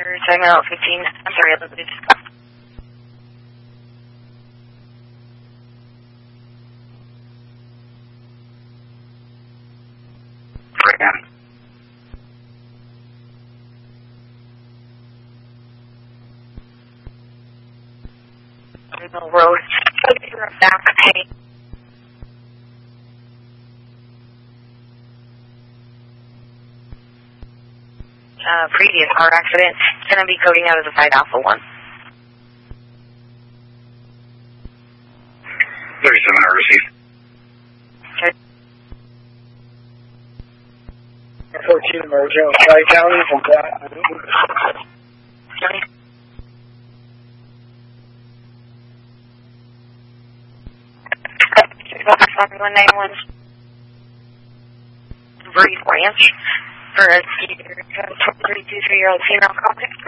You're talking about 15. I'm sorry, Elizabeth. Road. You're back pay. Previous car accident. It's going to be coding out as a 5 Alpha 1. 37 are received. Okay. 14 emerging on Tri-County from that. Johnny. Breeze Ranch for a 23-year-old female convict.